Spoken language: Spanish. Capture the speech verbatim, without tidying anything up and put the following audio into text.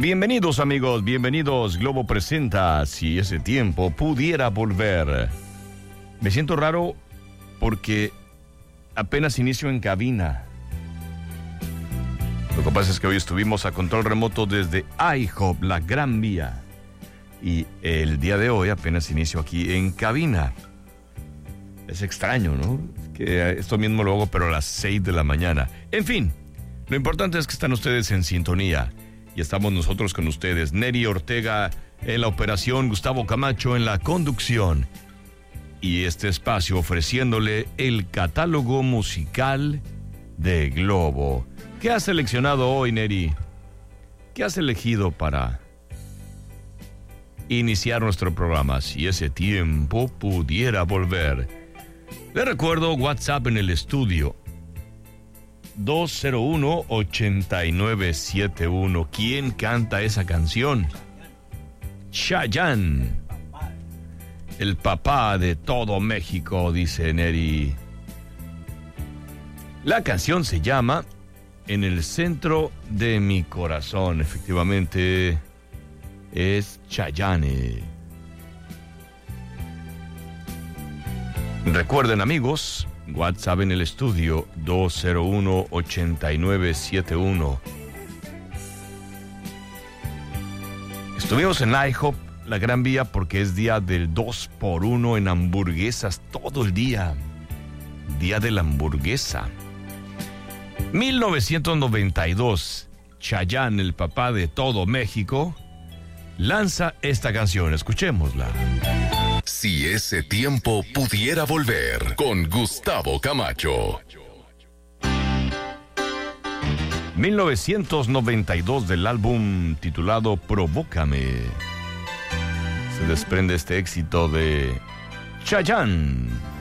Bienvenidos amigos, bienvenidos. Globo presenta Si ese tiempo pudiera volver. Me siento raro porque apenas inicio en cabina. Lo que pasa es que hoy estuvimos a control remoto desde I H O P, la Gran Vía. Y el día de hoy apenas inicio aquí en cabina. Es extraño, ¿no? Que esto mismo lo hago, pero a las seis de la mañana. En fin, lo importante es que están ustedes en sintonía. Y estamos nosotros con ustedes. Neri Ortega en la operación, Gustavo Camacho en la conducción. Y este espacio ofreciéndole el catálogo musical de Globo. ¿Qué has seleccionado hoy, Neri? ¿Qué has elegido para iniciar nuestro programa? Si ese tiempo pudiera volver. Le recuerdo WhatsApp en el estudio. dos cero uno, ocho nueve siete uno. ¿Quién canta esa canción? Chayanne. El papá de todo México, dice Neri. La canción se llama En el centro de mi corazón. Efectivamente, es Chayanne. Recuerden, amigos, WhatsApp en el estudio dos cero uno, ocho nueve siete uno. Estuvimos en I H O P, la Gran Vía, porque es día del dos por uno en hamburguesas todo el día. Día de la hamburguesa. mil novecientos noventa y dos, Chayanne, el papá de todo México, lanza esta canción. Escuchémosla. Si ese tiempo pudiera volver, con Gustavo Camacho. mil novecientos noventa y dos, del álbum titulado Provócame. Se desprende este éxito de Chayanne.